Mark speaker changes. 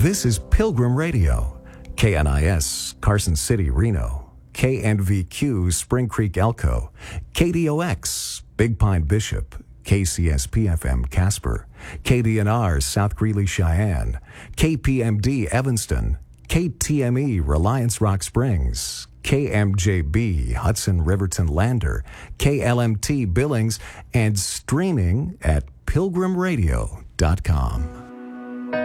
Speaker 1: This is Pilgrim Radio, KNIS, Carson City, Reno, KNVQ, Spring Creek, Elko, KDOX, Big Pine, Bishop, KCSP-FM, Casper, KDNR, South Greeley, Cheyenne, KPMD, Evanston, KTME, Reliance Rock Springs, KMJB, Hudson Riverton Lander, KLMT Billings, and streaming at pilgrimradio.com.